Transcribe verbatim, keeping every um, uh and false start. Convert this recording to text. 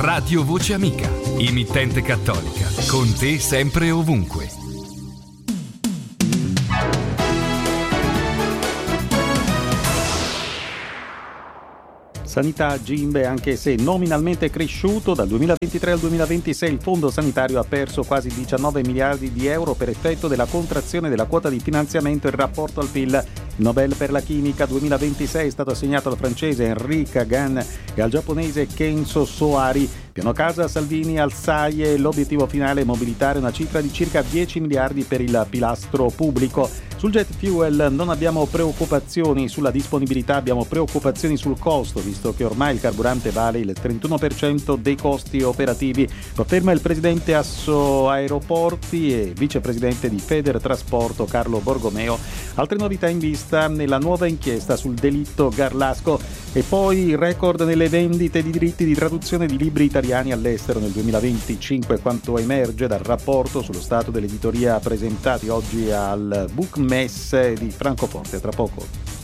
Radio Voce Amica, emittente cattolica, con te sempre e ovunque. Sanità Gimbe, anche se nominalmente cresciuto, dal duemilaventitré al duemilaventisei il fondo sanitario ha perso quasi diciannove miliardi di euro per effetto della contrazione della quota di finanziamento in rapporto al P I L. Il Nobel per la chimica duemilaventisei è stato assegnato al francese Henri Kagan e al giapponese Kenzo Soari. Piano casa, Salvini, Alzaie, l'obiettivo finale è mobilitare una cifra di circa dieci miliardi per il pilastro pubblico. Sul jet fuel non abbiamo preoccupazioni sulla disponibilità, abbiamo preoccupazioni sul costo, visto che ormai il carburante vale il trentuno per cento dei costi operativi. Lo afferma il presidente Asso Aeroporti e vicepresidente di Federtrasporto Carlo Borgomeo. Altre novità in vista nella nuova inchiesta sul delitto Garlasco. E poi il record nelle vendite di diritti di traduzione di libri italiani all'estero nel duemilaventicinque, quanto emerge dal rapporto sullo stato dell'editoria presentati oggi al Book Messe di Francoforte. Tra poco.